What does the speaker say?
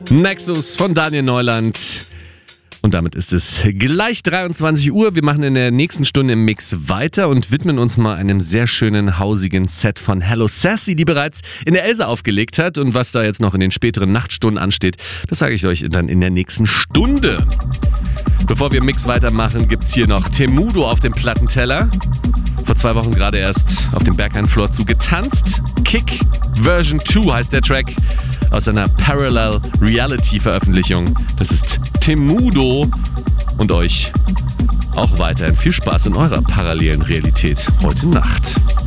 Nexus von Daniel Neuland. Und damit ist es gleich 23 Uhr. Wir machen in der nächsten Stunde im Mix weiter und widmen uns mal einem sehr schönen, hausigen Set von Hello Sassy, die bereits in der Elsa aufgelegt hat. Und was da jetzt noch in den späteren Nachtstunden ansteht, das sage ich euch dann in der nächsten Stunde. Bevor wir im Mix weitermachen, gibt's hier noch Temudo auf dem Plattenteller. Vor 2 Wochen gerade erst auf dem Berghain-Floor zugetanzt. Kick Version 2 heißt der Track aus einer Parallel Reality Veröffentlichung. Das ist Temudo und euch auch weiterhin viel Spaß in eurer parallelen Realität heute Nacht.